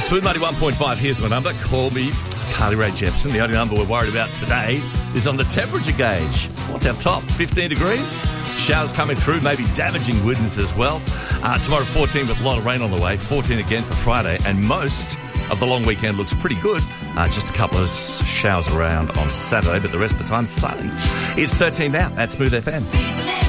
Smooth 91.5, here's my number. Call me Carly Rae Jepsen. The only number we're worried about today is on the temperature gauge. What's our top? 15 degrees? Showers coming through, maybe damaging winds as well. Tomorrow 14 with a lot of rain on the way. 14 again for Friday. And most of the long weekend looks pretty good. Just a couple of showers around on Saturday, but the rest of the time sunny. It's 13 now at Smooth FM.